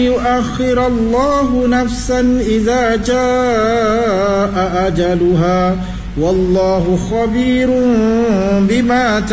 yuakhirallahu nafsan idza jaa ajaluha wallahu khabirun bima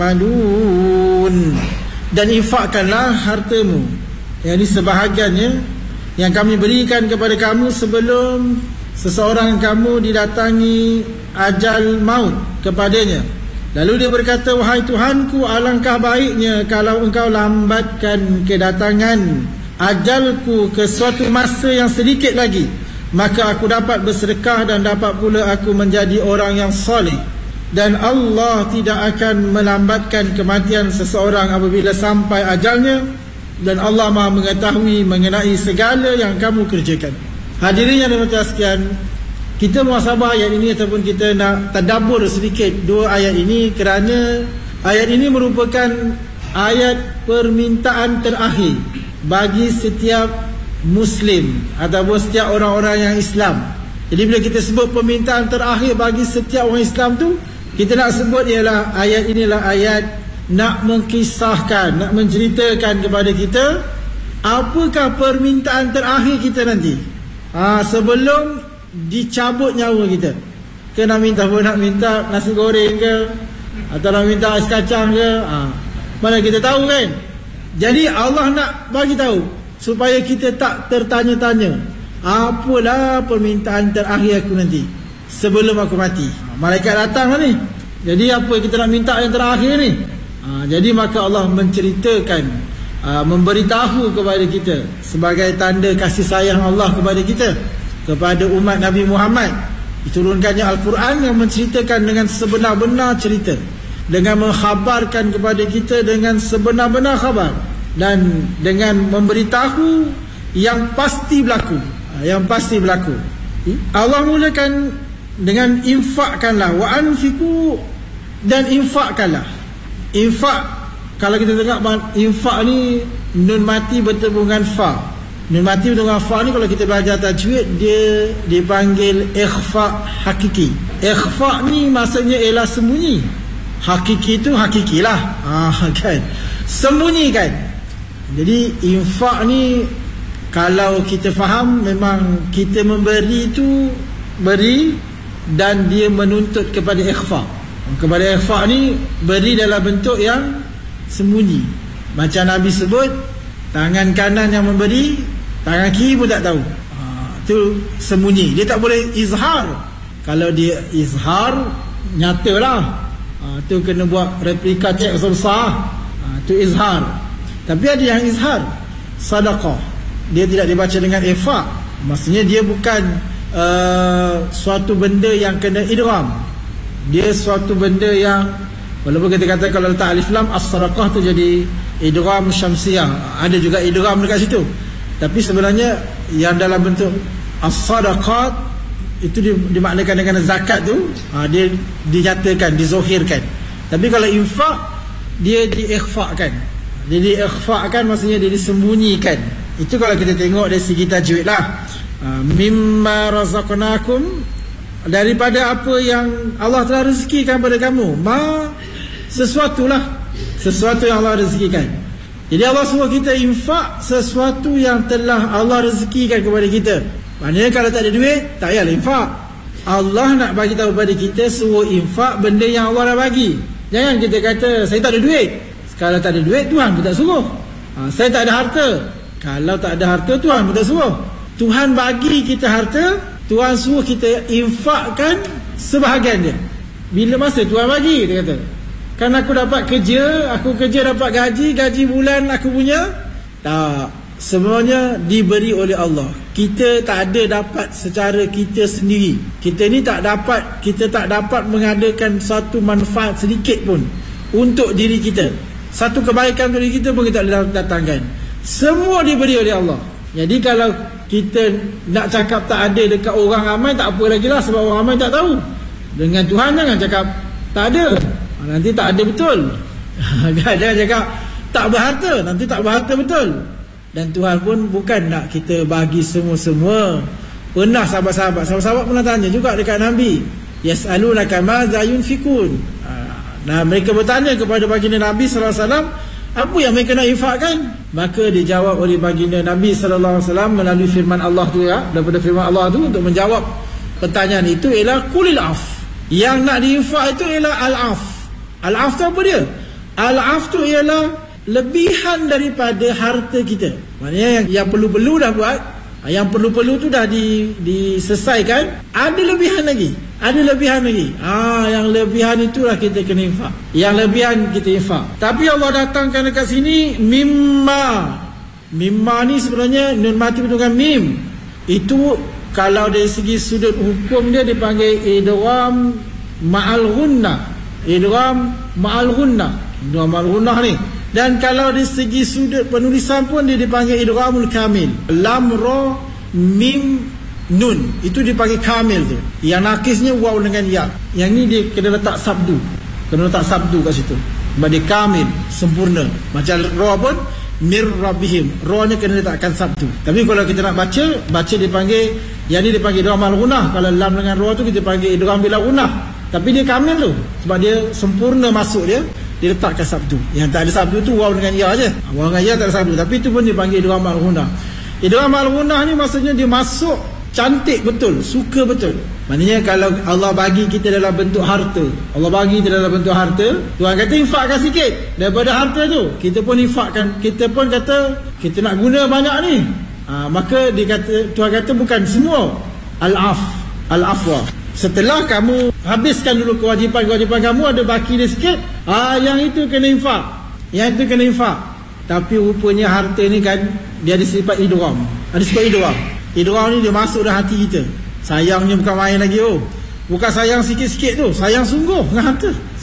ta'malun. Dan infakkanlah hartamu, yakni sebahagiannya yang kami berikan kepada kamu sebelum seseorang kamu didatangi ajal maut kepadanya. Lalu dia berkata, wahai Tuhanku, alangkah baiknya kalau engkau lambatkan kedatangan ajalku ke suatu masa yang sedikit lagi, maka aku dapat bersedekah dan dapat pula aku menjadi orang yang soleh. Dan Allah tidak akan melambatkan kematian seseorang apabila sampai ajalnya, dan Allah Maha mengetahui mengenai segala yang kamu kerjakan. Hadirin yang dirahmati sekalian, kita muhasabah ayat ini ataupun kita nak tadabbur sedikit dua ayat ini, kerana ayat ini merupakan ayat permintaan terakhir bagi setiap Muslim ataupun setiap orang-orang yang Islam. Jadi bila kita sebut permintaan terakhir bagi setiap orang Islam tu, kita nak sebut ialah ayat inilah ayat nak mengkisahkan, nak menceritakan kepada kita apakah permintaan terakhir kita nanti, sebelum dicabut nyawa kita. Ke nak minta apa? Nak minta nasi goreng ke, atau nak minta ais kacang ke? Mana kita tahu kan? Jadi Allah nak bagi tahu supaya kita tak tertanya-tanya, apalah permintaan terakhir aku nanti sebelum aku mati. Malaikat datang lah ni. Jadi apa kita nak minta yang terakhir ni? Jadi maka Allah menceritakan, memberitahu kepada kita sebagai tanda kasih sayang Allah kepada kita, kepada umat Nabi Muhammad. Diturunkannya Al-Quran yang menceritakan dengan sebenar-benar cerita, dengan mengkhabarkan kepada kita dengan sebenar-benar khabar, dan dengan memberitahu yang pasti berlaku, yang pasti berlaku. Allah mulakan dengan infakkanlah, wa anfiku, dan infakkanlah. Infak, kalau kita tengok infak ni nun mati bertemu dengan fa. Nun mati bertemu dengan fa ni kalau kita belajar tajwid dia dipanggil ikhfa hakiki. Ikhfa ni maksudnya ialah sembunyi. Hakiki tu hakikilah, kan, sembunyikan. Jadi infak ni kalau kita faham, memang kita memberi tu beri, dan dia menuntut kepada ikhfa. Kepada ikhfa ni beri dalam bentuk yang sembunyi. Macam Nabi sebut, tangan kanan yang memberi, tangan kiri pun tak tahu. Tu sembunyi. Dia tak boleh izhar. Kalau dia izhar, nyatalah. Tu kena buat replika cek besar-besar. Tu izhar. Tapi ada yang izhar, sadaqah. Dia tidak dibaca dengan infak. Maksudnya dia bukan suatu benda yang kena idgham. Dia suatu benda yang, walaupun kita kata kalau letak alif lam, as-sadaqah tu jadi idgham syamsiyah, ada juga idgham dekat situ. Tapi sebenarnya yang dalam bentuk as-sadaqat itu dimaknakan dengan zakat tu, dia dinyatakan, dizohirkan. Tapi kalau infak, dia diikhfakan. Dia diikhfakan maksudnya dia disembunyikan. Itu kalau kita tengok dari segi tajwid lah. Mimma razaqnakum, daripada apa yang Allah telah rezekikan pada kamu. Ma, sesuatulah, sesuatu yang Allah rezekikan. Jadi Allah suruh kita infak sesuatu yang telah Allah rezekikan kepada kita. Maknanya kalau tak ada duit, tak payahlah infak. Allah nak bagi tahu kepada kita, suruh infak benda yang Allah dah bagi. Jangan kita kata saya tak ada duit. Kalau tak ada duit, Tuhan pun tak suruh. Saya tak ada harta. Kalau tak ada harta, Tuhan pun tak suruh. Tuhan bagi kita harta, Tuhan suruh kita infakkan sebahagian dia. Bila masa Tuhan bagi, dia kata, kan aku dapat kerja, aku kerja dapat gaji, gaji bulan aku punya. Tak, semuanya diberi oleh Allah. Kita tak ada dapat secara kita sendiri. Kita ni tak dapat, kita tak dapat mengadakan satu manfaat sedikit pun untuk diri kita. Satu kebaikan untuk diri kita pun kita tak datangkan. Semua diberi oleh Allah. Jadi kalau kita nak cakap tak ada dekat orang ramai, tak apa lagi lah, sebab orang ramai tak tahu. Dengan Tuhan jangan cakap tak ada, nanti tak ada betul. Jangan cakap tak berharta, nanti tak berharta betul. Dan Tuhan pun bukan nak kita bagi semua-semua. Pernah sahabat-sahabat pernah tanya juga dekat Nabi, yas'alunaka madza yunfikun. Nah, mereka bertanya kepada baginda Nabi SAW, Apa yang mereka nak infakkan? Maka dijawab oleh baginda Nabi SAW melalui firman Allah tu ya, daripada firman Allah tu untuk menjawab pertanyaan itu ialah qulil af. Yang nak diinfak itu ialah al-af. Al-af tu apa dia? Al-af tu ialah lebihan daripada harta kita. Maknanya yang perlu-perlu dah buat, yang perlu-perlu tu dah diselesaikan, ada lebihan lagi. Yang lebihan itulah kita kena infak. Yang lebihan kita infak. Tapi Allah datangkan dekat sini mimma. Mimma ni sebenarnya nun mati dengan mim. Itu kalau dari segi sudut hukum dia dipanggil idgham ma'al ghunnah. Idgham ma'al ghunnah ni. Dan kalau dari segi sudut penulisan pun dia dipanggil idghamul kamil. Lam ra mim nun, itu dipanggil kamil tu. Yang nakisnya waw dengan ya. Yang ni dia kena letak sabdu. Kat situ. Sebab dia kamil, sempurna. Macam ra pun mir rabbihim, ra nya kena letakkan sabdu. Tapi kalau kita nak baca dipanggil, yang ni dipanggil idgham al-ghunnah. Kalau lam dengan ra tu kita panggil idgham bil ghunnah. Tapi dia kamil tu, sebab dia sempurna masuk dia letakkan sabdu. Yang tak ada sabdu tu waw dengan ya je. Waw dengan ya tak ada sabdu, tapi itu pun dipanggil idgham al-ghunnah. Idgham al-ghunnah ni maksudnya dia masuk cantik betul, suka betul. Maknanya kalau Allah bagi kita dalam bentuk harta, Tuhan kata infakkan sikit daripada harta tu, kita pun infakkan. Kita pun kata kita nak guna banyak ni, maka Tuhan kata bukan semua. Al-afwa. Setelah kamu habiskan dulu kewajipan kamu, ada baki dia sikit, yang itu kena infak. Tapi rupanya harta ni kan dia ada sifat idgham. Idgham ni dia masuk dalam hati kita. Sayangnya bukan main lagi. Bukan sayang sikit-sikit tu, sayang sungguh dengan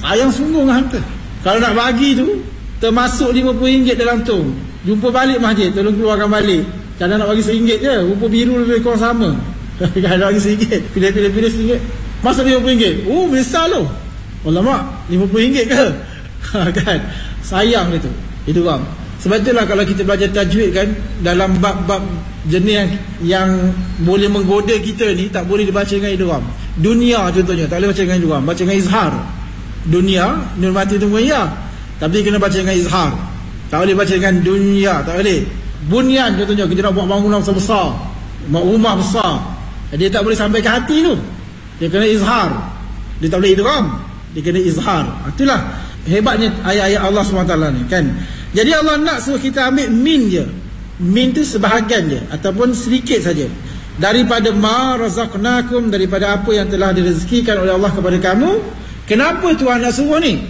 harta. Kalau nak bagi tu, termasuk RM50 dalam tu, jumpa balik masjid, tolong keluarkan balik. Kadang nak bagi RM1 je, rupa biru lebih kurang sama. Kalau bagi RM1, pilih RM1, masuk RM50. Besar loh. Alamak, RM50 ke? Kan? Sayang dia tu. Itu bang. Sebab itulah kalau kita belajar tajwid kan, dalam bab-bab jenis yang boleh menggoda kita ni, tak boleh dibaca dengan idgham. Dunia contohnya, tak boleh baca dengan idgham, baca dengan izhar. Dunia, nun mati tu bukan ya, tapi kena baca dengan izhar. Tak boleh baca dengan dunia, tak boleh. Bunyan contohnya, kita nak buat bangunan besar, buat rumah besar, dia tak boleh sampai ke hati tu, dia kena izhar. Dia tak boleh idgham, dia kena izhar. Itulah hebatnya ayat-ayat Allah SWT ni kan. Jadi Allah nak suruh kita ambil min je. Min tu sebahagian je, ataupun sedikit saja daripada ma razaqnakum, daripada apa yang telah direzekikan oleh Allah kepada kamu. Kenapa Tuhan nak suruh ni?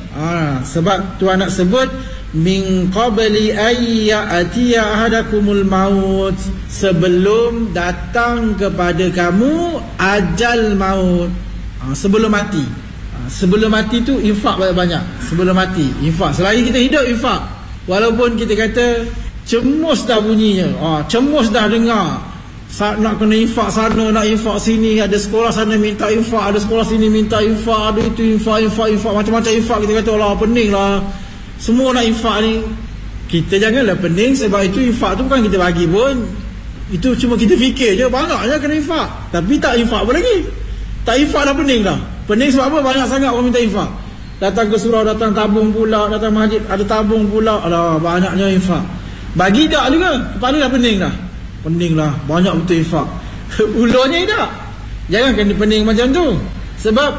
Sebab Tuhan nak sebut min qabli ayyatiya ahadakumul maut, sebelum datang kepada kamu ajal maut. Sebelum mati. Sebelum mati tu infak banyak-banyak. Sebelum mati infak. Selagi kita hidup infak. Walaupun kita kata cemus dah bunyinya, cemus dah dengar nak kena infak sana, nak infak sini, ada sekolah sana minta infak, ada sekolah sini minta infak, ada itu infak, macam-macam infak. Kita kata Allah pening lah, semua nak infak ni. Kita janganlah pening, sebab itu infak tu bukan kita bagi pun, itu cuma kita fikir je banyaknya kena infak, tapi tak infak pun lagi. Tak infak dah pening dah. Pening sebab apa? Banyak sangat orang minta infak. Datang ke surau, datang tabung pula, datang masjid ada tabung pula. Alah, banyaknya infak. Bagi tak juga, kepala dah pening dah. Pening lah, banyak betul infak. Ulurnya tak. Jangan kena pening macam tu. Sebab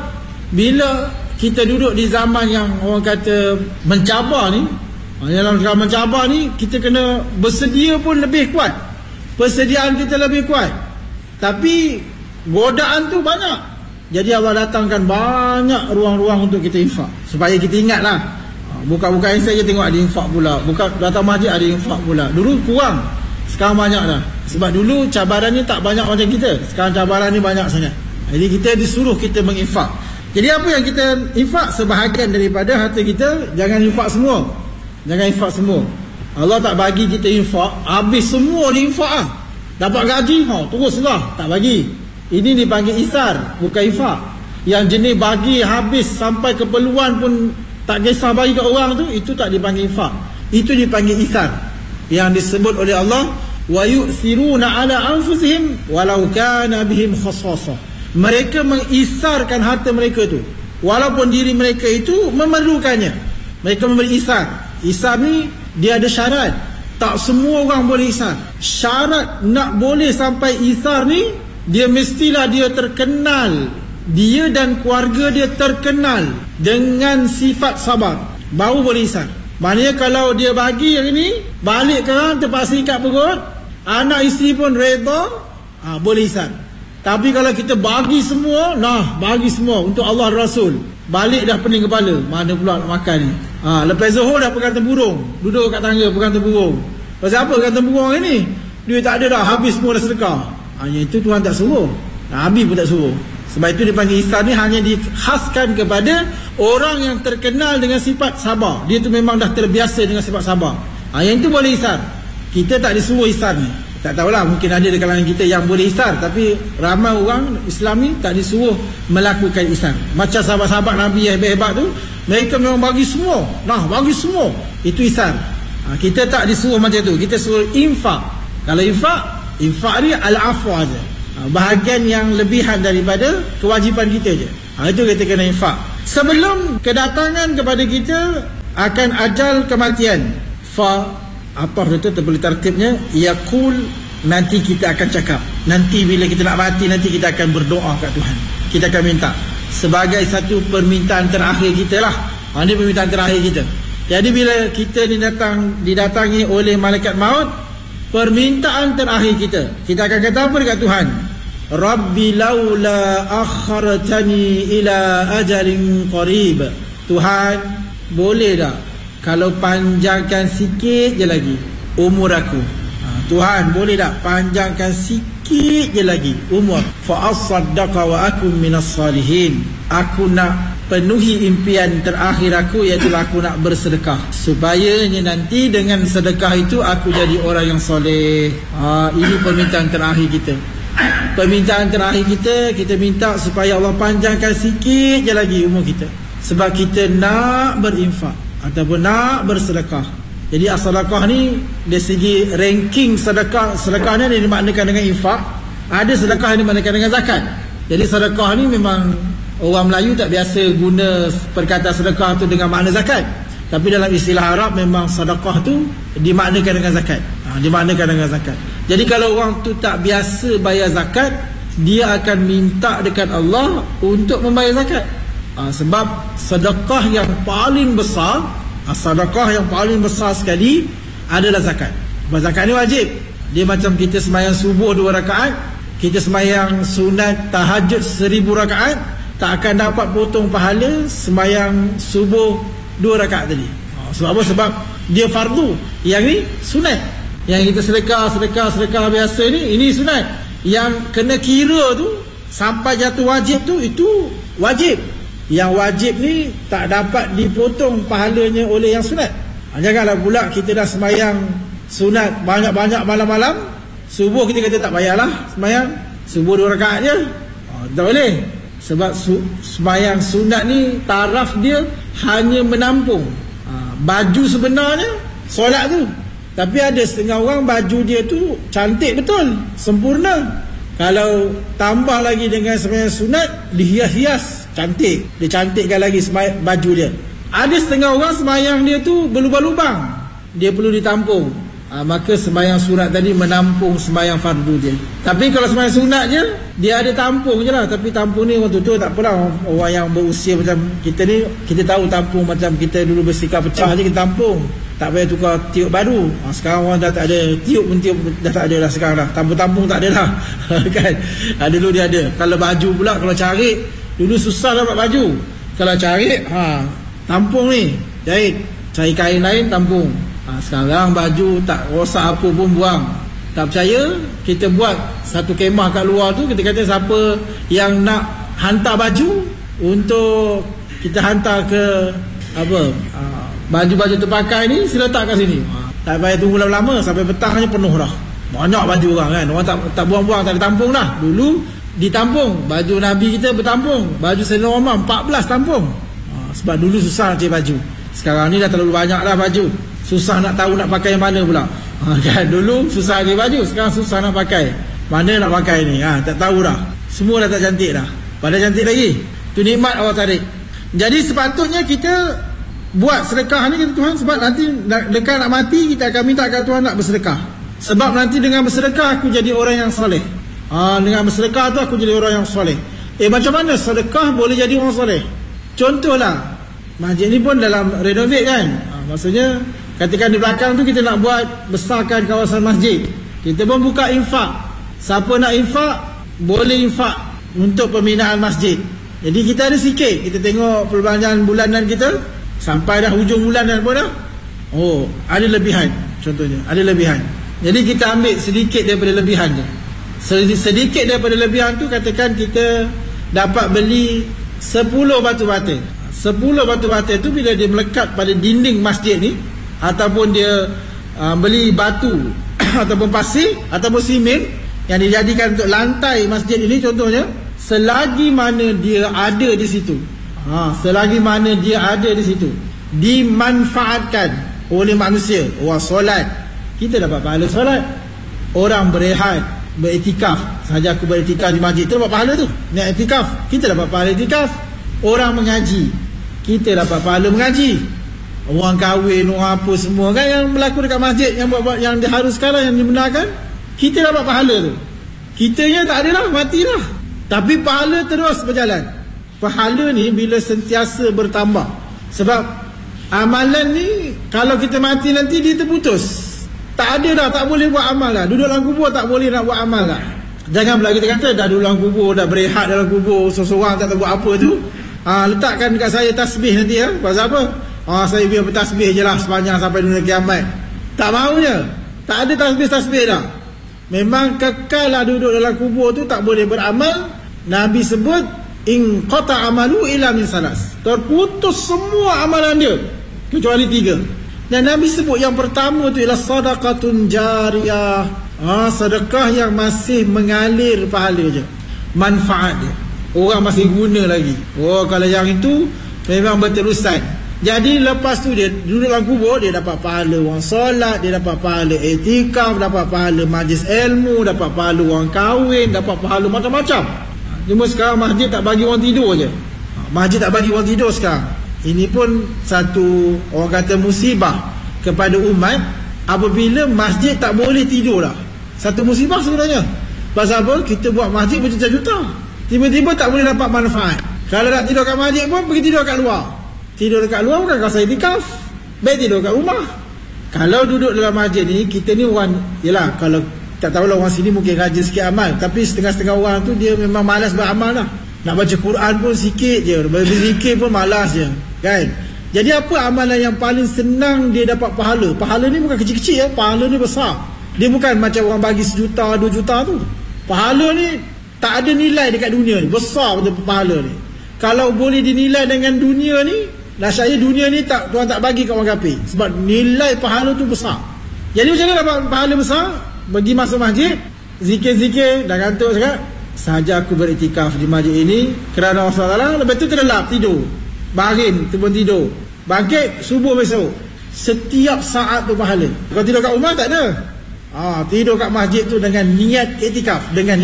bila kita duduk di zaman yang orang kata mencabar ni, dalam zaman mencabar ni, kita kena bersedia pun lebih kuat. Persediaan kita lebih kuat. Tapi godaan tu banyak. Jadi Allah datangkan banyak ruang-ruang untuk kita infak, supaya kita ingatlah. Buka-buka Insta je tengok ada infak pula, buka datang masjid ada infak pula. Dulu kurang, sekarang banyak dah. Sebab dulu cabarannya tak banyak macam kita, sekarang cabarannya banyak sangat. Jadi kita disuruh kita menginfak. Jadi apa yang kita infak? Sebahagian daripada harta kita. Jangan infak semua. Allah tak bagi kita infak habis semua diinfak lah. Dapat gaji, teruslah, tak bagi. Ini dipanggil isar, bukan infak. Yang jenis bagi habis sampai keperluan pun tak kisah bagi ke orang tu, itu tak dipanggil infak. Itu dipanggil isar, yang disebut oleh Allah wa yu'thiruna ala anfusihim walau kana bihim khassasah. Mereka mengisarkan harta mereka tu walaupun diri mereka itu memerlukannya. Mereka memberi isar. Isar ni dia ada syarat. Tak semua orang boleh isar. Syarat nak boleh sampai isar ni, dia mestilah dia terkenal, dia dan keluarga dia terkenal dengan sifat sabar, baru boleh isar. Maknanya kalau dia bagi yang ini, balik kerang terpaksa ikat perut, anak isteri pun reda, boleh isar. Tapi kalau kita bagi semua, bagi semua untuk Allah Rasul, balik dah pening kepala, mana pula nak makan ni. Lepas zuhur dah pegang temburung, duduk kat tangga pegang temburung. Pasal apa pegang temburung ni? Duit tak ada dah, habis semua dah sedekah. Yang itu Tuhan tak suruh, Nabi pun tak suruh. Sebab itu dipanggil ihsan ni hanya dikhaskan kepada orang yang terkenal dengan sifat sabar. Dia tu memang dah terbiasa dengan sifat sabar. Yang itu boleh ihsan. Kita tak disuruh ihsan ni. Tak tahulah, mungkin ada di kalangan kita yang boleh ihsan, tapi ramai orang Islam ni tak disuruh melakukan ihsan. Macam sahabat-sahabat Nabi yang hebat-hebat tu, mereka memang bagi semua. Bagi semua. Itu ihsan. Kita tak disuruh macam tu. Kita suruh infak. Kalau infak ni al-afwa aja. Bahagian yang lebihan daripada kewajipan kita je. Itu kita kena infak. Sebelum kedatangan kepada kita akan ajal kematian, apa itu terbeli tertibnya, yaqul, nanti kita akan cakap, nanti bila kita nak mati, nanti kita akan berdoa kat Tuhan, kita akan minta sebagai satu permintaan terakhir kita lah. Ini permintaan terakhir kita. Jadi bila kita didatangi oleh malaikat maut, permintaan terakhir kita akan kata apa dekat Tuhan? Rabbi laula akhartani ila ajalin qarib. Tuhan, boleh tak kalau panjangkan sikit je lagi umur aku? Tuhan, boleh tak panjangkan sikit je lagi umur? Fa asaddaqa wa akun minas salihin. Aku nak penuhi impian terakhir aku, iaitu aku nak bersedekah, supaya nanti dengan sedekah itu aku jadi orang yang soleh. Ini permintaan terakhir kita. Permintaan terakhir kita minta supaya Allah panjangkan sikit je lagi umur kita, sebab kita nak berinfak ataupun nak bersedekah. Jadi sedekah ni dari segi ranking sedekahnya dia dimaknakan dengan infak. Ada sedekah yang dimaknakan dengan zakat. Jadi sedekah ni memang orang Melayu tak biasa guna perkataan sedekah tu dengan makna zakat. Tapi dalam istilah Arab memang sedekah tu dimaknakan dengan zakat. Dimaknakan dengan zakat. Jadi kalau orang tu tak biasa bayar zakat, dia akan minta dekat Allah untuk membayar zakat. Sebab sedekah yang paling besar, sedekah yang paling besar sekali adalah zakat. Zakat ni wajib. Dia macam kita sembahyang subuh 2 rakaat, kita sembahyang sunat tahajud 1000 rakaat, tak akan dapat potong pahala sembahyang subuh 2 rakaat tadi. Sebab apa? Sebab dia fardu. Yang ni sunat. Yang kita sedekah biasa ni, ini sunat. Yang kena kira tu sampai jatuh wajib tu, itu wajib. Yang wajib ni tak dapat dipotong pahalanya oleh yang sunat. Janganlah pula kita dah sembahyang sunat banyak-banyak malam-malam, subuh kita kata tak payahlah sembahyang subuh 2 rakaat je. Tak boleh. Sebab sembahyang sunat ni taraf dia hanya menampung baju sebenarnya solat tu. Tapi ada setengah orang baju dia tu cantik betul, sempurna. Kalau tambah lagi dengan sembahyang sunat, dihias-hias, cantik. Dia cantikkan lagi baju dia. Ada setengah orang sembahyang dia tu berlubang-lubang, dia perlu ditampung. Maka sembahyang sunat tadi menampung sembahyang fardu dia. Tapi kalau sembahyang sunat je, dia ada tampung je lah. Tapi tampung ni orang tu tak apalah. Orang yang berusia macam kita ni, kita tahu tampung macam kita dulu bersikap pecah je, kita tampung, tak payah tukar tiup baru. Sekarang orang dah tak ada tiup pun, tiup dah tak ada dah sekarang dah. Tampung-tampung tak ada dah. Kan? Dulu dia ada. Kalau baju pula, kalau carik, dulu susah dapat baju. Kalau carik, tampung ni, jahit. Cari kain lain, tampung. Sekarang baju tak rosak apa pun buang. Tak percaya, kita buat satu kemah kat luar tu. Kita kata siapa yang nak hantar baju untuk kita hantar ke baju-baju terpakai ni, sila letak kat sini. Tak payah tunggu lama-lama, sampai petang je penuh dah. Banyak baju orang kan. Orang tak buang-buang, tak ada tampung dah. Dulu ditampung. Baju Nabi kita bertampung. Baju Sayyidina Umar 14 tampung. Sebab dulu susah nak cari baju. Sekarang ni dah terlalu banyak dah baju. Susah nak tahu nak pakai yang mana pula. Kan? Dulu susah cari baju, sekarang susah nak pakai. Mana nak pakai ni? Tak tahu dah. Semua dah tak cantik dah. Pada cantik lagi. Itu nikmat Allah tarik. Jadi sepatutnya kita buat sedekah ni kata Tuhan, sebab nanti dekat nak mati kita akan minta kat Tuhan nak bersedekah. Sebab nanti dengan bersedekah aku jadi orang yang soleh. Dengan bersedekah tu aku jadi orang yang soleh. Macam mana sedekah boleh jadi orang soleh? Contohlah, masjid ni pun dalam renovate kan. Maksudnya katakan di belakang tu kita nak buat besarkan kawasan masjid. Kita pun buka infak. Siapa nak infak, boleh infak untuk pembinaan masjid. Jadi kita ada sikit. Kita tengok perbelanjaan bulanan kita, sampai dah hujung bulan dan pun dah, ada lebihan. Contohnya ada lebihan. Jadi kita ambil sedikit daripada lebihan tu. Sedikit daripada lebihan tu, katakan kita dapat beli 10 batu bata. 10 batu bata tu bila dia melekat pada dinding masjid ni, ataupun dia beli batu ataupun pasir ataupun simen yang dijadikan untuk lantai masjid ini contohnya, selagi mana dia ada di situ, selagi mana dia ada di situ, dimanfaatkan oleh manusia. Orang solat, kita dapat pahala solat. Orang berehat, beriktikaf, sahaja aku beriktikaf di masjid tu dapat pahala tu. Niat iktikaf, kita dapat pahala iktikaf. Orang mengaji, kita dapat pahala mengaji. Orang kahwin, orang apa semua kan yang berlaku dekat masjid, yang buat yang diharuskan lah, yang dibenarkan, kita dapat pahala tu. Kitanya tak ada lah, mati lah, tapi pahala terus berjalan. Pahala ni bila sentiasa bertambah. Sebab amalan ni kalau kita mati nanti dia terputus. Tak ada dah, tak boleh buat amal dah. Duduk dalam kubur tak boleh nak buat amal dah. Jangan pula kita kata dah duduk dalam kubur, dah berehat dalam kubur, seorang tak tahu buat apa tu. Letakkan dekat saya tasbih nanti ya. Pasal apa? Saya biar bertasbih je lah sepanjang sampai dunia kiamat. Tak maunya. Tak ada tasbih-tasbih dah. Memang kekal lah duduk dalam kubur tu, tak boleh beramal. Nabi sebut in qata amalu ila min salas. Terputus semua amalan dia kecuali 3. Dan Nabi sebut yang pertama tu ialah sadaqatun jariyah. Sedekah yang masih mengalir pahala je, manfaat dia, orang masih guna lagi. Kalau yang itu memang berterusan. Jadi lepas tu dia duduk dalam kubur, dia dapat pahala orang solat, dia dapat pahala iktikaf, dapat pahala majlis ilmu, dapat pahala orang kahwin, dapat pahala macam-macam. Cuma sekarang masjid tak bagi orang tidur je. Masjid tak bagi orang tidur sekarang. Ini pun satu, orang kata, musibah kepada umat apabila masjid tak boleh tidur lah. Satu musibah sebenarnya. Pasal apa? Kita buat masjid berjuta-juta, tiba-tiba tak boleh dapat manfaat. Kalau nak tidur kat masjid pun pergi tidur kat luar. Tidur dekat luar bukan kawasan iktikaf, baik tidur kat rumah. Kalau duduk dalam masjid ni, kita ni orang, yelah, kalau tak tahulah orang sini mungkin rajin sikit amal, tapi setengah-setengah orang tu dia memang malas beramal lah. Nak baca Quran pun sikit je, berzikir pun malas je kan. Jadi apa amalan yang paling senang dia dapat pahala? Pahala ni bukan kecil-kecil ya, pahala ni besar. Dia bukan macam orang bagi 1 juta, 2 juta tu. Pahala ni tak ada nilai dekat dunia ni, besar betul pahala ni. Kalau boleh dinilai dengan dunia ni, dahsyatnya dunia ni Tuhan tak bagi kat orang kafir, sebab nilai pahala tu besar. Jadi macam mana dapat pahala besar? Pergi masuk masjid, zikir-zikir, dah kantuk cakap, sahaja aku beriktikaf di masjid ini kerana Allah SWT. Lepas tu terlelap tidur, baring tu pun tidur, bangkit subuh besok. Setiap saat tu pahala. Kalau tidur kat rumah tak ada. Tidur kat masjid tu dengan niat iktikaf, dengan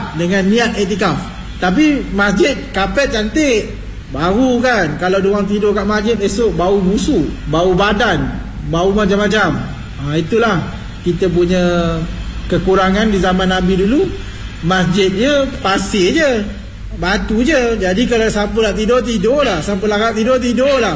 niat iktikaf. Tapi masjid kapet cantik, baru kan. Kalau diorang tidur kat masjid, esok bau busuk, bau badan, bau macam-macam. Itulah kita punya kekurangan di zaman Nabi dulu. Masjid dia pasir je, batu je. Jadi kalau siapa nak tidur, tidur lah. Siapa larat tidur, tidur lah.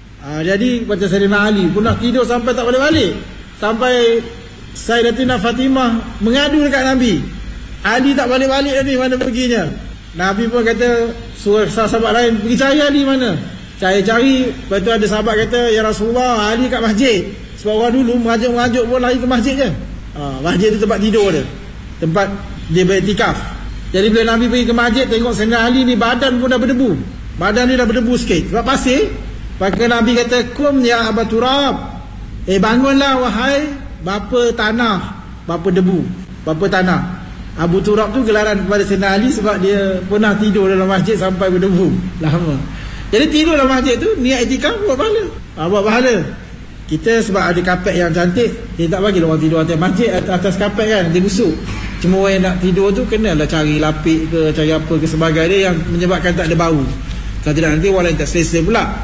Jadi macam Sayyidina Ali pun nak tidur sampai tak balik-balik. Sampai Sayyidatina Fatimah mengadu dekat Nabi, Ali tak balik-balik tadi, mana perginya. Nabi pun kata, suruh sahabat lain pergi cari Ali mana. Cari-cari. Lepas tu ada sahabat kata, ya Rasulullah, Ali kat masjid. Sebab orang dulu merajuk-merajuk pun lari ke masjid je. Masjid tu tempat tidur dia, tempat dia beriktikaf. Jadi bila Nabi pergi ke masjid, tengok Sayyidina Ali ni badan pun dah berdebu. Badan dia dah berdebu sikit sebab pasir. Maka Nabi kata, kum ya Aba Turab, bangunlah wahai bapa tanah, bapa debu, bapa tanah. Abu Turab tu gelaran kepada Sayyidina Ali sebab dia pernah tidur dalam masjid sampai berdebu lama. Jadi tidur dalam masjid tu niat iktikaf, buat pahala. Buat pahala. Kita sebab ada kapet yang cantik, dia tak bagi orang tidur atas masjid, atas kapet kan, dia busuk. Cuma orang yang nak tidur tu kenalah cari lapik ke, cari apa ke sebagai dia yang menyebabkan tak ada bau. Kalau tidak nanti orang lain tak selesa pula.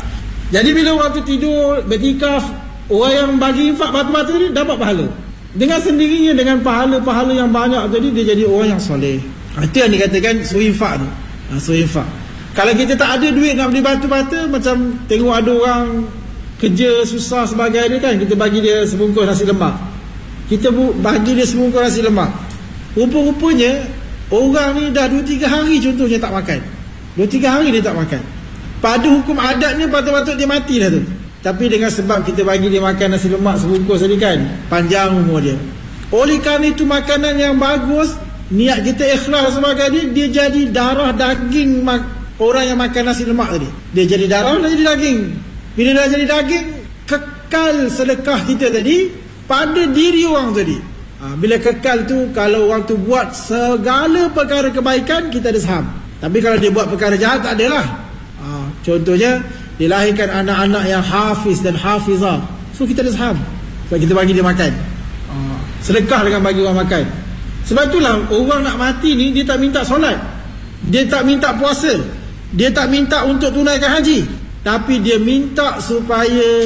Jadi bila orang tu tidur bertikaf, orang yang bagi infak batu-batu ni dapat pahala. Dengan sendirinya, dengan pahala-pahala yang banyak tadi, dia jadi orang yang soleh. Itu yang dikatakan suri infak tu. Suri infak. Kalau kita tak ada duit nak beli batu-batu, macam tengok ada orang kerja susah sebagainya kan, kita bagi dia sebungkus nasi lemak, kita bagi dia sebungkus nasi lemak. Rupa-rupanya orang ni dah 2-3 hari contohnya tak makan. 2-3 hari dia tak makan. Pada hukum adatnya patut-patut dia mati dah tu. Tapi dengan sebab kita bagi dia makan nasi lemak sebungkus tadi kan, panjang umur dia. Oleh kerana itu makanan yang bagus, niat kita ikhlas sebagainya, dia jadi darah daging orang yang makan nasi lemak tadi. Dia jadi darah, dia jadi daging. Bila dah jadi daging, kekal sedekah kita tadi pada diri orang tadi. Bila kekal tu, kalau orang tu buat segala perkara kebaikan, kita ada saham. Tapi kalau dia buat perkara jahat, tak adalah. Contohnya, dilahirkan anak-anak yang hafiz dan hafizah, so kita ada saham sebab kita bagi dia makan. Sedekah dengan bagi orang makan. Sebab itulah orang nak mati ni, dia tak minta solat, dia tak minta puasa, dia tak minta untuk tunaikan haji, tapi dia minta supaya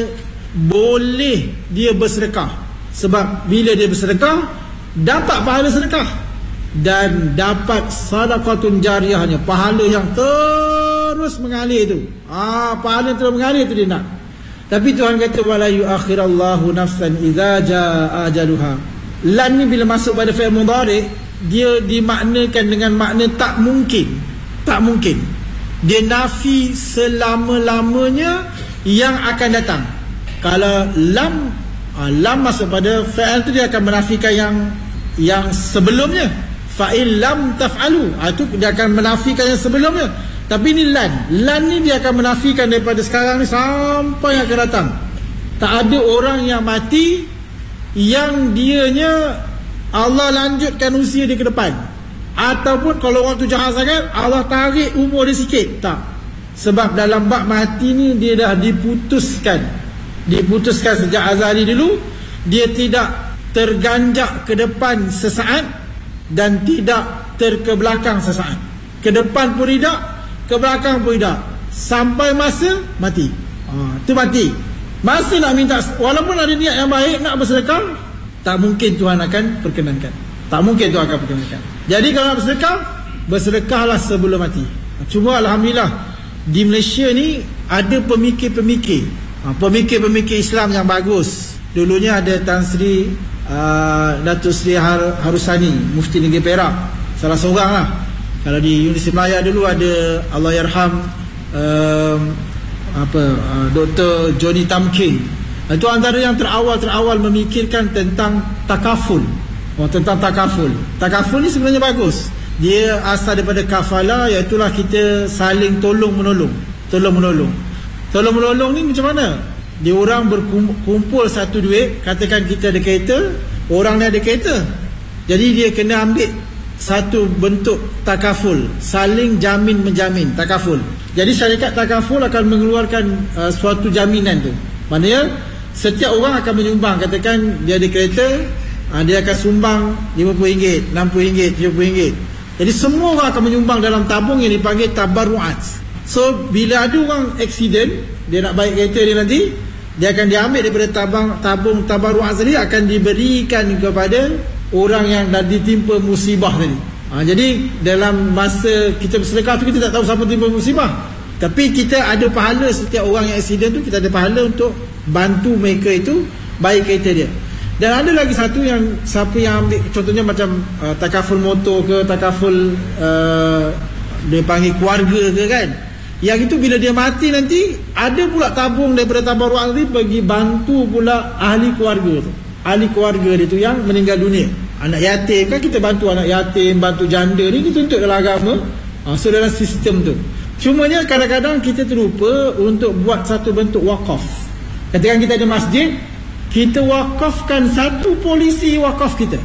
boleh dia bersedekah. Sebab bila dia bersedekah, dapat pahala sedekah dan dapat sadaqatun jariyahnya, pahala yang terus mengalir tu. Pahala yang terus mengalir tu dia nak. Tapi Tuhan kata wala yuakhirallahu nafsan idza jaa ajaluha. Lan ni bila masuk pada fi'il mudhari', dia dimaknakan dengan makna tak mungkin. Tak mungkin. Dia nafi selama-lamanya yang akan datang. Kalau lam masuk pada fi'il tu, dia akan menafikan yang sebelumnya. Fa'il lam taf'alu, itu dia akan menafikan yang sebelumnya. Tapi ni lan ni dia akan menafikan daripada sekarang ni sampai yang akan datang. Tak ada orang yang mati yang dianya Allah lanjutkan usia dia ke depan, ataupun kalau orang tu jahat sangat, Allah tarik umur dia sikit. Tak. Sebab dalam bab mati ni, dia dah diputuskan sejak azali dulu. Dia tidak terganjak ke depan sesaat dan tidak terkebelakang sesaat. Ke depan pun tidak, ke belakang pun tidak, sampai masa mati. Itu mati. Masa nak minta, walaupun ada niat yang baik nak bersedekah, tak mungkin Tuhan akan perkenankan. Tak mungkin Tuhan akan perkenankan. Jadi kalau nak bersedekah, bersedekahlah sebelum mati. Cuma alhamdulillah di Malaysia ni ada pemikir-pemikir Islam yang bagus. Dulunya ada Tan Sri Datuk Sri Harusani, Mufti Negeri Perak, salah seorang lah. Kalau di Universiti Melayu dulu ada Allahyarham Dr. Johnny Tamkin. Itu antara yang terawal memikirkan tentang takaful. Tentang takaful. Takaful ni sebenarnya bagus. Dia asal daripada kafala, iaitulah kita saling tolong-menolong. Tolong-menolong ni macam mana? Dia orang berkumpul satu duit, katakan kita ada kereta, orang ni ada kereta. Jadi dia kena ambil satu bentuk takaful, saling jamin menjamin, takaful. Jadi syarikat takaful akan mengeluarkan suatu jaminan tu. Maknanya setiap orang akan menyumbang, katakan dia ada kereta, dia akan sumbang RM50, RM60, RM70. Jadi semua orang akan menyumbang dalam tabung yang dipanggil tabarruat. So bila ada orang accident, dia nak baik kereta dia nanti, dia akan diambil daripada tabung tabarruat tadi, akan diberikan kepada orang yang dah ditimpa musibah tadi. Jadi dalam masa kita bersedekah tu, kita tak tahu siapa timpa musibah, tapi kita ada pahala. Setiap orang yang accident tu, kita ada pahala untuk bantu mereka itu baik kereta dia. Dan ada lagi satu yang siapa yang ambil, contohnya macam takaful motor ke, takaful dia panggil keluarga ke kan, yang itu bila dia mati nanti, ada pula tabung daripada tabarruat tadi bagi bantu pula ahli keluarga tu. Ahli keluarga dia tu yang meninggal dunia. Anak yatim kan, kita bantu anak yatim, bantu janda ni, kita tuntut dalam agama. So dalam sistem tu. Cumanya kadang-kadang kita terlupa untuk buat satu bentuk wakaf. Katakan kita ada masjid, kita wakafkan satu polisi wakaf kita.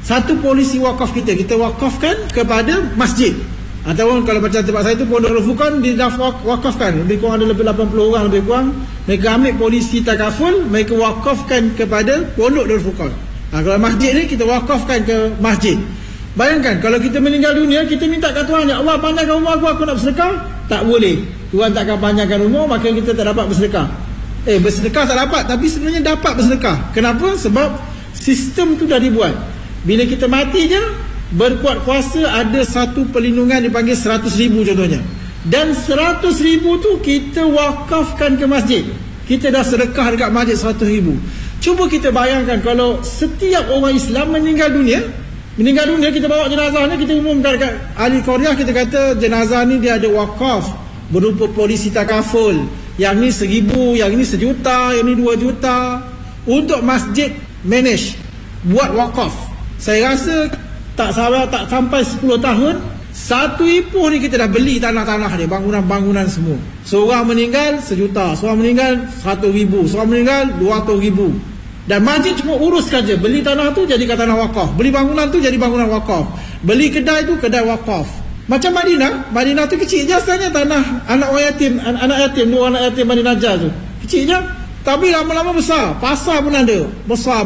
Kita wakafkan kepada masjid. Ataupun kalau macam tempat saya tu, Pondok Darul Furqan, dia dah wakafkan. Lebih kurang ada lebih 80 orang lebih kurang. Mereka ambil polisi takaful, mereka wakafkan kepada Pondok Darul Furqan. Kalau masjid ni, kita wakafkan ke masjid. Bayangkan kalau kita meninggal dunia, kita minta kat Tuhan, ya Allah pandangkan umur aku nak bersedekah, tak boleh. Tuhan takkan panjangkan umur, maka kita tak dapat bersedekah. Bersedekah tak dapat, tapi sebenarnya dapat bersedekah. Kenapa? Sebab sistem tu dah dibuat. Bila kita mati je, berkuat kuasa ada satu perlindungan dipanggil 100,000 contohnya. Dan 100,000 tu kita wakafkan ke masjid. Kita dah sedekah dekat masjid 100,000. Cuba kita bayangkan kalau setiap orang Islam meninggal dunia, kita bawa jenazah ni, kita umumkan dekat ahli Korea, kita kata jenazah ni dia ada wakaf berupa polisi takaful, yang ni 1,000, yang ni 1,000,000, yang ni 2 juta, untuk masjid manage, buat wakaf. Saya rasa tak sampai 10 tahun, 1 ipoh ni kita dah beli tanah-tanah dia, bangunan-bangunan semua. Seorang meninggal 1 juta, seorang meninggal 100,000, seorang meninggal 200,000. Dan masjid cuma urus saja, beli tanah tu jadikan tanah wakaf, beli bangunan tu jadi bangunan wakaf, beli kedai tu kedai wakaf. Macam Madinah tu kecil je asalnya, tanah anak yatim, 2 anak yatim Bani Najjar tu kecil je, tapi lama-lama besar, pasar pun ada, besar.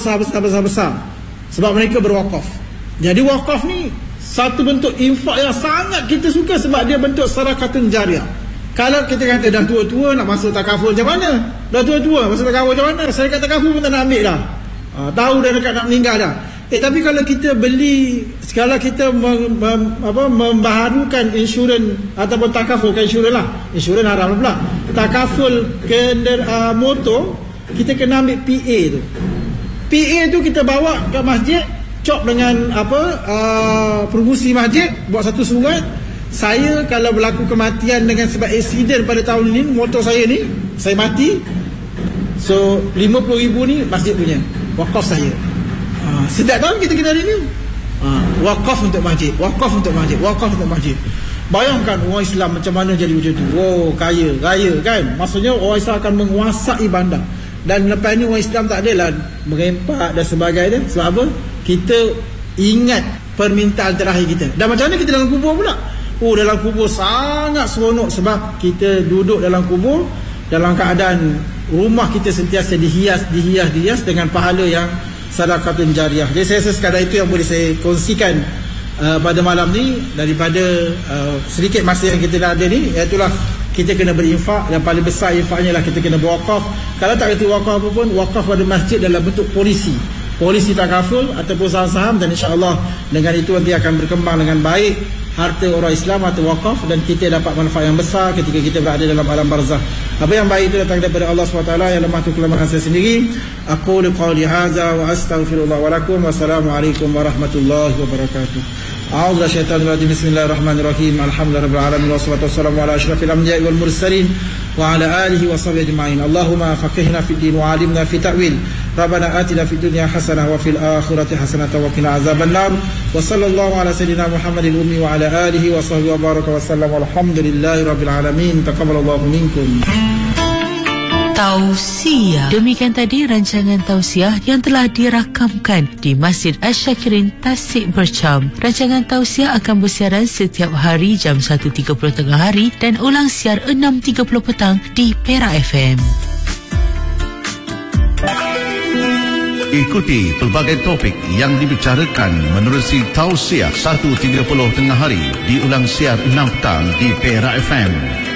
Sebab mereka berwakaf. Jadi wakaf ni satu bentuk infak yang sangat kita suka, sebab dia bentuk sedekahun jariah. Kalau kita kata dah tua-tua nak masuk takaful macam mana? Dah tua-tua masuk takaful macam mana? Saya kata takaful pun tak nak ambil dah. Tahu dah dekat nak meninggal dah. Tapi kalau kita beli, kalau kita membaharukan insurans ataupun takaful, kan insurans lah, insurans haram pula, takaful motor, kita kena ambil PA tu. PA tu kita bawa ke masjid, cop dengan pengurusi masjid, buat satu surat, saya kalau berlaku kematian dengan sebab aksiden pada tahun ini, motor saya ni, saya mati, so 50,000 ni masjid punya, wakaf saya. Setiap tahun kita kena renew. Wakaf untuk masjid, wakaf untuk masjid, wakaf untuk masjid. Bayangkan orang Islam macam mana jadi macam tu. Oh, kaya kan. Maksudnya orang Islam akan menguasai bandar. Dan lepas ni orang Islam tak adalah merempak dan sebagainya. Sebab apa? Kita ingat permintaan terakhir kita. Dan macam mana kita dalam kubur pula? Dalam kubur sangat seronok, sebab kita duduk dalam kubur dalam keadaan rumah kita sentiasa dihias dengan pahala yang sedekahun jariah. Jadi saya rasa sekadar itu yang boleh saya kongsikan pada malam ni, daripada sedikit masa yang kita dah ada ni, iaitulah kita kena berinfak, dan paling besar infaknya lah kita kena berwakaf. Kalau tak kata wakaf apa pun, wakaf pada masjid dalam bentuk polisi takaful ataupun saham-saham, dan insya-Allah dengan itu nanti akan berkembang dengan baik harta orang Islam atau wakaf, dan kita dapat manfaat yang besar ketika kita berada dalam alam barzakh. Apa yang baik itu datang daripada Allah SWT, yang lemah itu kelemahan saya sendiri. Aqulu qawli hadza wa astaghfirullah wa lakum. Wassalamualaikum warahmatullahi wabarakatuh. A'udzu bisyaitanir rajim. Bismillahirrahmanirrahim. Alhamdulillahirabbil alamin wassalatu wassalamu ala asyrafil anbiya'i wal mursalin wa ala alihi wa sahbihi ajma'in. Allahumma faqihna fid din wa 'allimna fit ta'wil. Rabbana atina fid dunya hasanah wa fil akhirati hasanah wa qina azaban nar. Wa sallallahu ala sayidina Muhammadil ummi wa ala alihi wa sahbihi wa baraka wa sallam. Walhamdulillahirabbil alamin. Taqabbalallahu minkum. Tausiah. Demikian tadi rancangan tausiah yang telah dirakamkan di Masjid Asy-Syakirin, Tasik Bercam. Rancangan tausiah akan bersiaran setiap hari jam 1.30 tengah hari dan ulang siar 6.30 petang di Perak FM. Ikuti pelbagai topik yang dibicarakan menerusi tausiah 1.30 tengah hari di ulang siar 6 petang di Perak FM.